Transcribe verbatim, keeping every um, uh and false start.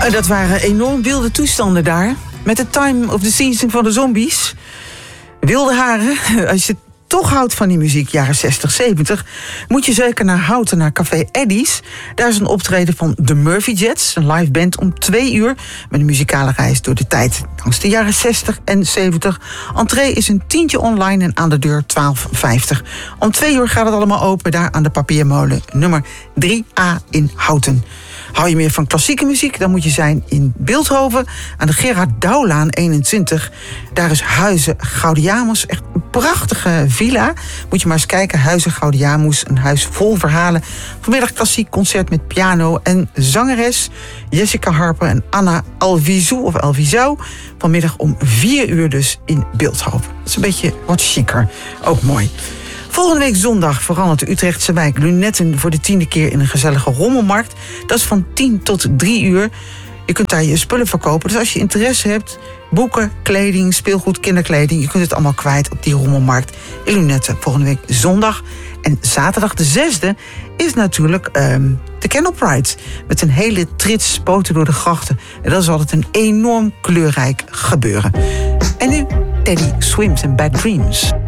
Uh, dat waren enorm wilde toestanden daar. Met de time of the season van de zombies. Wilde haren. Als je toch houdt van die muziek, jaren zestig, zeventig... moet je zeker naar Houten, naar Café Eddy's. Daar is een optreden van The Murphy Jets. Een live band om twee uur. Met een muzikale reis door de tijd. Langs de jaren zestig en zeventig. Entree is een tientje online en aan de deur twaalf vijftig. Om twee uur gaat het allemaal open. Daar aan de Papiermolen nummer drie A in Houten. Hou je meer van klassieke muziek, dan moet je zijn in Bilthoven... aan de Gerard Douwlaan eenentwintig. Daar is Huize Gaudiamus, echt een prachtige villa. Moet je maar eens kijken, Huize Gaudiamus, een huis vol verhalen. Vanmiddag klassiek concert met piano en zangeres Jessica Harper en Anna Alvizou, of Alvizou. Vanmiddag om vier uur dus in Bilthoven. Dat is een beetje wat chiquer, ook mooi. Volgende week zondag verandert de Utrechtse wijk Lunetten voor de tiende keer in een gezellige rommelmarkt. Dat is van tien tot drie uur. Je kunt daar je spullen verkopen. Dus als je interesse hebt, boeken, kleding, speelgoed, kinderkleding... je kunt het allemaal kwijt op die rommelmarkt in Lunetten. Volgende week zondag. En zaterdag de zesde is natuurlijk um, de Kennel Pride. Met een hele trits poten door de grachten. En dat is altijd een enorm kleurrijk gebeuren. En nu Teddy Swims en Bad Dreams.